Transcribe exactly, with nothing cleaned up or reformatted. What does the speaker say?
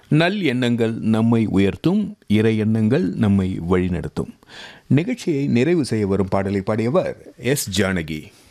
நல் எண்ணங்கள் நம்மை உயர்த்தும், இறை எண்ணங்கள் நம்மை வழிநடத்தும். நிகழ்ச்சியை நிறைவு செய்ய வரும் பாடலை பாடியவர் எஸ் ஜானகி.